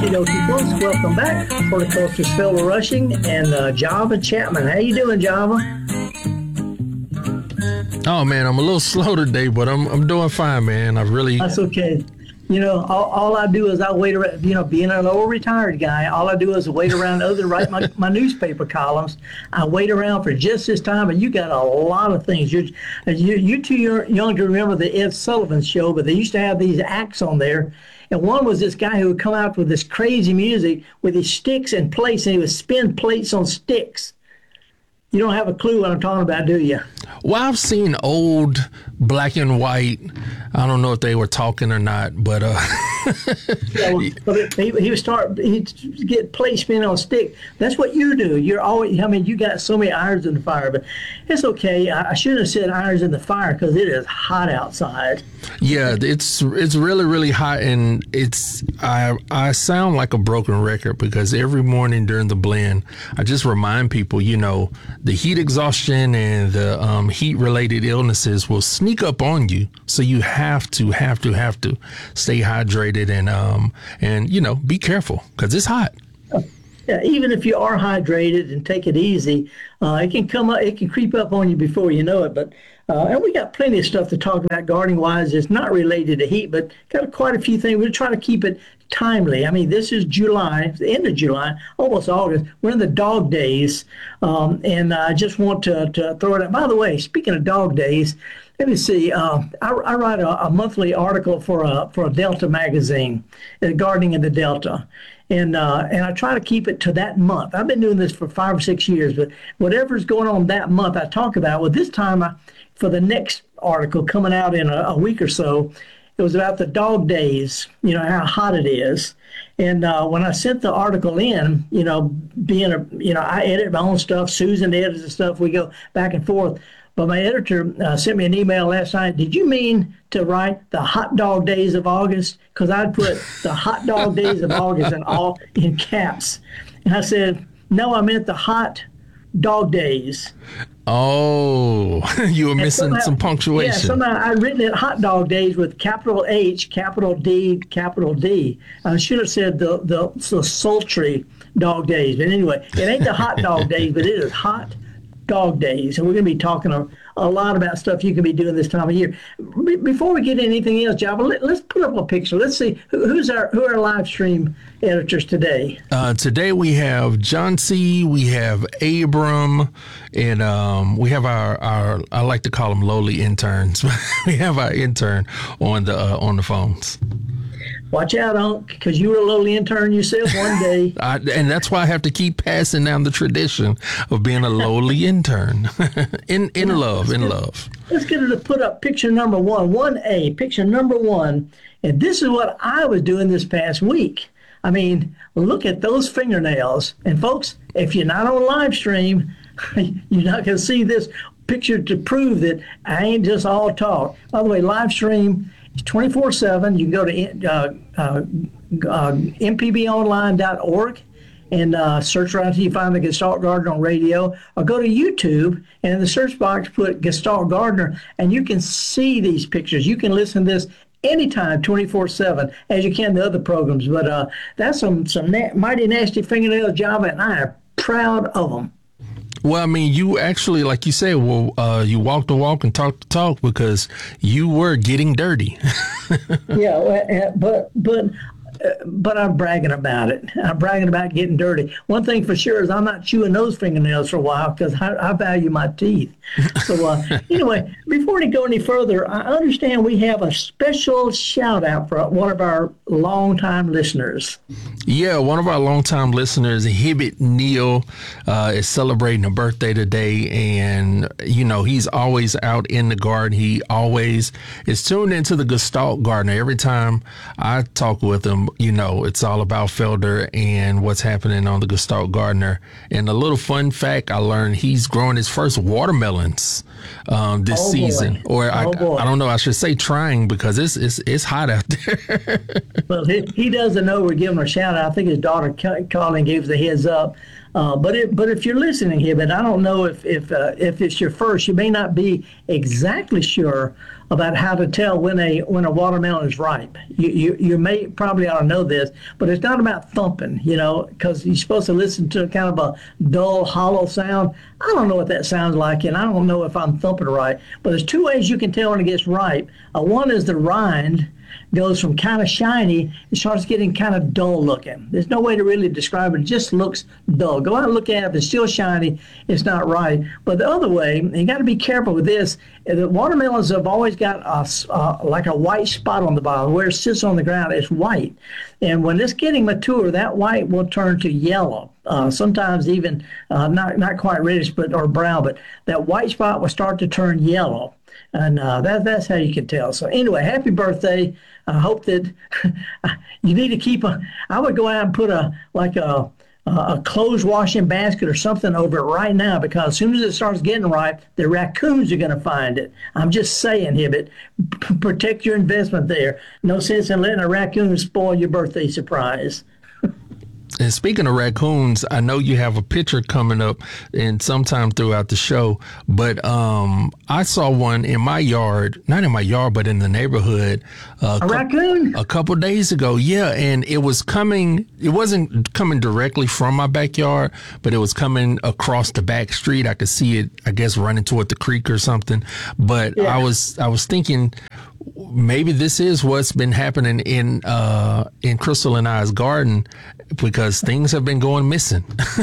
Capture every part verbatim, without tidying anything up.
Okie dokie, folks. Welcome back. Horticulturist Phil Rushing and uh, Java Chapman. How you doing, Java? Oh man, I'm a little slow today, but I'm I'm doing fine, man. I really. That's okay. You know, all, all I do is I wait around, you know, being an old retired guy, all I do is wait around other write my, my newspaper columns. I wait around for just this time, and you got a lot of things. You're, you you too young to remember the Ed Sullivan Show, but they used to have these acts on there. And one was this guy who would come out with this crazy music with his sticks and plates, and he would spin plates on sticks. You don't have a clue what I'm talking about, do you? Well, I've seen old black and white. I don't know if they were talking or not, but uh yeah, well, but he, he would start he'd get plate spinning on a stick. That's what you do. You're always I mean you got so many irons in the fire, but it's okay. I, I shouldn't have said irons in the fire because it is hot outside. Yeah, it's it's really really hot, and it's I I sound like a broken record because every morning during the blend, I just remind people, you know, the heat exhaustion and the um, heat related illnesses will sneak up on you, so you have to have to have to stay hydrated and um and you know be careful because it's hot. Yeah, even if you are hydrated and take it easy, uh, it can come up, it can creep up on you before you know it. But uh, and we got plenty of stuff to talk about gardening wise. It's not related to heat, but got quite a few things. We're trying to keep it timely. I mean, this is July, the end of July, almost August. We're in the dog days, um, and I just want to, to throw it out. By the way, speaking of dog days, let me see. Uh, I, I write a, a monthly article for a for a Delta magazine, uh, Gardening in the Delta. And uh, and I try to keep it to that month. I've been doing this for five or six years, but whatever's going on that month, I talk about. Well, this time, I, for the next article coming out in a, a week or so, it was about the dog days, you know, how hot it is. And uh, when I sent the article in, you know, being a, you know, I edit my own stuff. Susan edits the stuff. We go back and forth. But my editor uh, sent me an email last night. Did you mean to write the hot dog days of August? Because I'd put the hot dog days of August in all in caps. And I said, no, I meant the hot dog days. Oh, you were and missing somehow, some punctuation. Yeah, somehow I'd written it hot dog days with capital H, capital D, capital D. I should have said the, the, the sultry dog days. But anyway, it ain't the hot dog days, but it is hot dog days, and we're going to be talking a, a lot about stuff you can be doing this time of year. Be, before we get anything else, Java, let, let's put up a picture. Let's see who, who's our who are our live stream editors today. Uh, today we have John C. We have Abram, and um, we have our, our I like to call them lowly interns. We have our intern on the uh, on the phones. Watch out, Unc, because you were a lowly intern yourself one day. I, and that's why I have to keep passing down the tradition of being a lowly intern. in in yeah, love, in get, love. Let's get her to put up picture number one, one A, picture number one. And this is what I was doing this past week. I mean, look at those fingernails. And folks, if you're not on live stream, you're not going to see this picture to prove that I ain't just all talk. By the way, live stream twenty-four seven. You can go to uh, uh, uh, m p b online dot org and uh, search right until you find the Gestalt Gardener on radio, or go to YouTube and in the search box put Gestalt Gardener, and you can see these pictures. You can listen to this anytime, twenty-four seven, as you can the other programs. But uh, that's some some na- mighty nasty fingernail Java, and I am proud of them. Well, I mean, you actually, like you said, well, uh, you walk the walk and talk the talk because you were getting dirty. Yeah, but but uh, but I'm bragging about it. I'm bragging about getting dirty. One thing for sure is I'm not chewing those fingernails for a while because I, I value my teeth. So uh, anyway, before we go any further, I understand we have a special shout out for one of our longtime listeners. Yeah, one of our longtime listeners, Hibbit Neal, uh, is celebrating a birthday today. And, you know, he's always out in the garden. He always is tuned into the Gestalt Gardener. Every time I talk with him, you know, it's all about Felder and what's happening on the Gestalt Gardener. And a little fun fact I learned, he's growing his first watermelons um, this oh season. Boy. Or oh I, boy. I don't know, I should say trying because it's it's, it's hot out there. Well, he, he doesn't know we're giving him a shout out. I think his daughter called and gave the heads up. Uh, but it, but if you're listening here, but I don't know if if uh, if it's your first, you may not be exactly sure about how to tell when a when a watermelon is ripe. You you, you may probably ought to know this, but it's not about thumping, you know, because you're supposed to listen to kind of a dull, hollow sound. I don't know what that sounds like, and I don't know if I'm thumping right. But there's two ways you can tell when it gets ripe. Uh, one is the rind goes from kind of shiny, it starts getting kind of dull looking. There's no way to really describe it. It just looks dull. Go out and look at it. If it's still shiny, it's not right. But the other way, and you got to be careful with this, the watermelons have always got a, uh, like a white spot on the bottom. Where it sits on the ground, it's white. And when it's getting mature, that white will turn to yellow. Uh, sometimes even uh, not, not quite reddish but or brown, but that white spot will start to turn yellow. And uh, that, that's how you can tell. So anyway, happy birthday. I hope that you need to keep a, I would go out and put a, like a, a clothes washing basket or something over it right now, because as soon as it starts getting ripe, the raccoons are going to find it. I'm just saying, Hibbett, p- protect your investment there. No sense in letting a raccoon spoil your birthday surprise. And speaking of raccoons, I know you have a picture coming up and sometime throughout the show, but um, I saw one in my yard, not in my yard, but in the neighborhood. Uh, a raccoon? A couple days ago, yeah, and it was coming, it wasn't coming directly from my backyard, but it was coming across the back street. I could see it, I guess, running toward the creek or something. But yeah. I was, I was thinking, maybe this is what's been happening in uh, in Crystal and I's garden, because things have been going missing.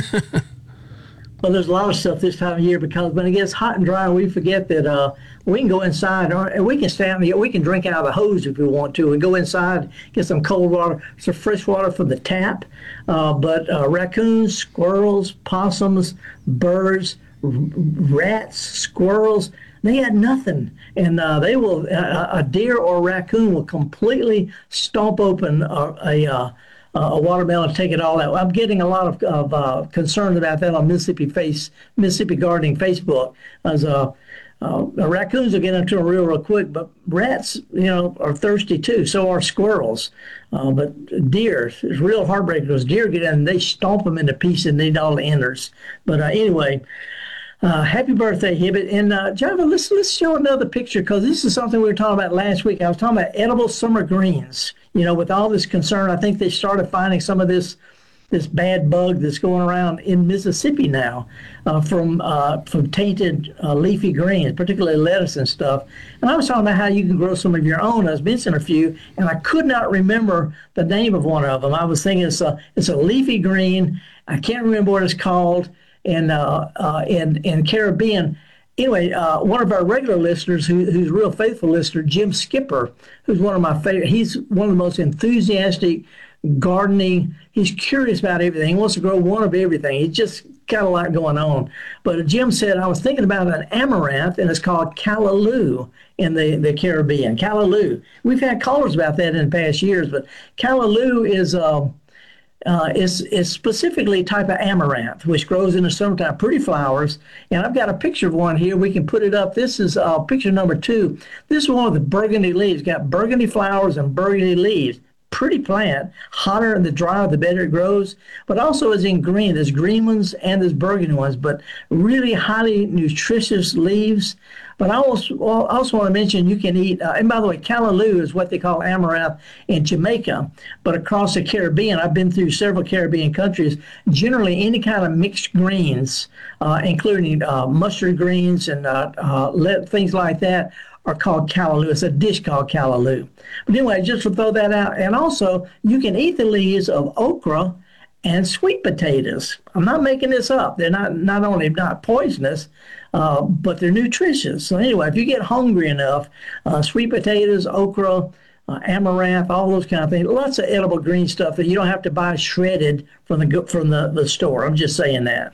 Well, there's a lot of stuff this time of year, because when it gets hot and dry, we forget that uh, we can go inside, or we can stand, we can drink out of the hose if we want to, and go inside, get some cold water, some fresh water from the tap. Uh, but uh, raccoons, squirrels, possums, birds, r- rats, squirrels, they had nothing. And uh, they will, uh, a deer or a raccoon will completely stomp open a, a, uh, a watermelon and take it all out. I'm getting a lot of, of uh, concern about that on Mississippi Face, Mississippi Gardening Facebook. As uh, uh, raccoons will get into them real, real quick, but rats, you know, are thirsty too. So are squirrels. Uh, but deer, it's real heartbreaking, because deer get in and they stomp them into pieces and they eat all the innards. But uh, anyway. Uh, happy birthday, Hibbett. And uh, Java, let's, let's show another picture, because this is something we were talking about last week. I was talking about edible summer greens. You know, with all this concern, I think they started finding some of this this bad bug that's going around in Mississippi now uh, from uh, from tainted uh, leafy greens, particularly lettuce and stuff. And I was talking about how you can grow some of your own. I was mentioning a few, and I could not remember the name of one of them. I was thinking it's a, it's a leafy green. I can't remember what it's called. In, uh, uh, in in Caribbean. Anyway, uh, one of our regular listeners, who, who's a real faithful listener, Jim Skipper, who's one of my favorite, he's one of the most enthusiastic gardening. He's curious about everything. He wants to grow one of everything. He's just got a lot going on. But Jim said, I was thinking about an amaranth, and it's called callaloo in the, the Caribbean. Callaloo. We've had callers about that in past years, but callaloo is... Uh, Uh, is is specifically a type of amaranth, which grows in the summertime, pretty flowers. And I've got a picture of one here. We can put it up. This is uh, picture number two. This is one with the burgundy leaves. Got burgundy flowers and burgundy leaves. Pretty plant. Hotter and the drier, the better it grows. But also is in green. There's green ones and there's burgundy ones, but really highly nutritious leaves. But I also, well, I also want to mention you can eat, uh, and by the way, callaloo is what they call amaranth in Jamaica. But across the Caribbean, I've been through several Caribbean countries, generally any kind of mixed greens, uh, including uh, mustard greens and uh, uh, let, things like that, are called callaloo. It's a dish called callaloo. But anyway, just to throw that out. And also, you can eat the leaves of okra and sweet potatoes. I'm not making this up. They're not, not only not poisonous, uh, but they're nutritious. So anyway, if you get hungry enough, uh, sweet potatoes, okra, uh, amaranth, all those kind of things, lots of edible green stuff that you don't have to buy shredded from the from the, the store. I'm just saying that.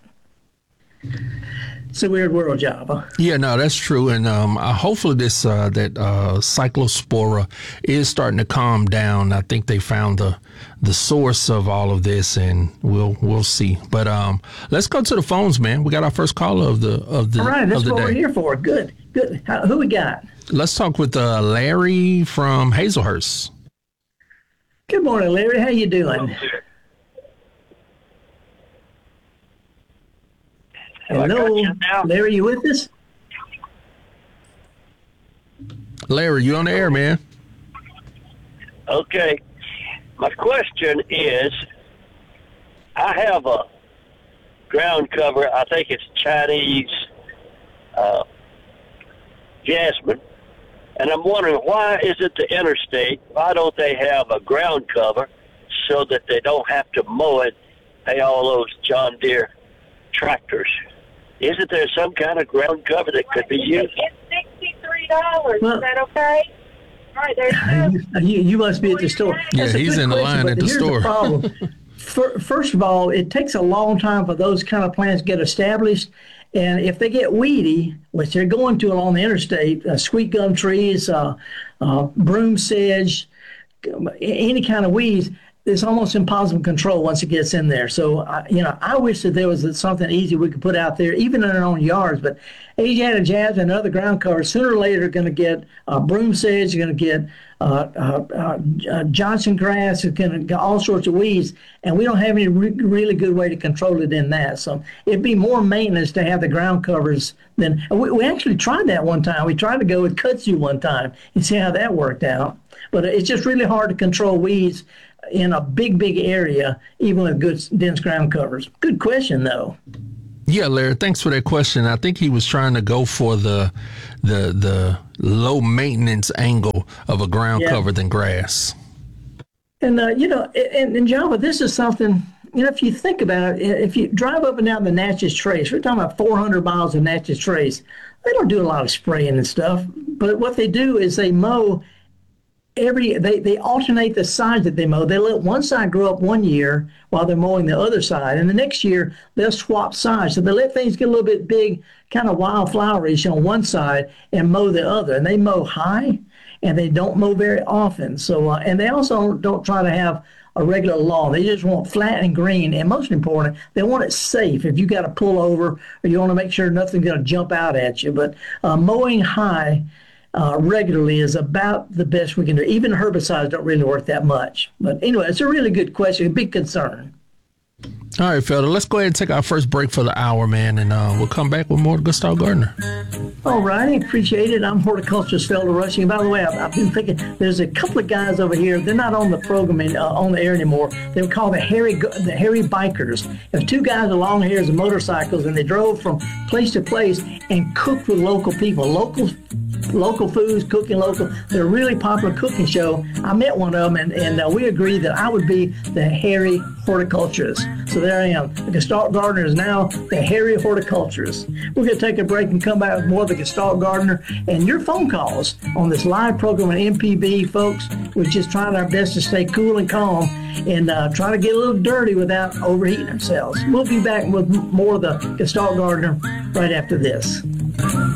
It's a weird world, Java. Yeah, no, that's true. And um, uh, hopefully this uh, that uh, cyclospora is starting to calm down. I think they found the the source of all of this, and we'll we'll see. But um, let's go to the phones, man. We got our first caller of the of the all right, that's of the what day. We're here for. Good, good. How, who we got? Let's talk with uh, Larry from Hazelhurst. Good morning, Larry. How you doing? Hello, Larry, you with us? Larry, you on the air, man? Okay. My question is, I have a ground cover. I think it's Chinese uh, jasmine. And I'm wondering, why is it the interstate? Why don't they have a ground cover so that they don't have to mow it, pay all those John Deere tractors? Isn't there some kind of ground cover that could be used? It's sixty-three dollars. Well, Is that okay? All right, there you go. You, you must be at the store. Yeah, That's a he's good in the question, line but at the here's store. problem. Fir- First of all, it takes a long time for those kind of plants to get established. And if they get weedy, which they're going to along the interstate, uh, sweet gum trees, uh, uh, broom sedge, any kind of weeds, it's almost impossible to control once it gets in there. So, I, you know, I wish that there was something easy we could put out there, even in our own yards. But Asiatic jasmine and other ground covers, sooner or later, are going to get uh, broom sedge, you're going to get uh, uh, uh, Johnson grass, you're going to get all sorts of weeds, and we don't have any re- really good way to control it in that. So it'd be more maintenance to have the ground covers than we, we actually tried that one time. We tried to go with kudzu one time and see how that worked out. But it's just really hard to control weeds in a big, big area, even with good dense ground covers. Good question, though. Yeah, Larry, thanks for that question. I think he was trying to go for the the the low maintenance angle of a ground Yeah. cover than grass. And, uh, you know, and, and Java, this is something, you know, if you think about it, if you drive up and down the Natchez Trace, we're talking about four hundred miles of Natchez Trace. They don't do a lot of spraying and stuff, but what they do is they mow every, they, they alternate the sides that they mow. They let one side grow up one year while they're mowing the other side. And the next year, they'll swap sides. So they let things get a little bit big, kind of wildflowerish on one side and mow the other. And they mow high, and they don't mow very often. So, uh, and they also don't try to have a regular lawn. They just want flat and green. And most important, they want it safe. If you got to pull over or you want to make sure nothing's going to jump out at you. But uh, mowing high uh, regularly is about the best we can do. Even herbicides don't really work that much. But anyway, it's a really good question, a big concern. All right, Felder, let's go ahead and take our first break for the hour, man, and uh, we'll come back with more Gustav Gardner. All righty, appreciate it. I'm horticulturist Felder Rushing. By the way, I've, I've been thinking there's a couple of guys over here. They're not on the program uh, on the air anymore. They were called the Hairy the Hairy Bikers. There's two guys with long hairs and motorcycles, and they drove from place to place and cooked with local people, local local foods, cooking local. They're a really popular cooking show. I met one of them, and, and uh, we agreed that I would be the hairy horticulturist. So there I am. The Gestalt Gardener is now the hairy horticulturist. We're going to take a break and come back with more of the Gestalt Gardener and your phone calls on this live program on M P B, folks. We're just trying our best to stay cool and calm and uh, try to get a little dirty without overheating ourselves. We'll be back with more of the Gestalt Gardener right after this.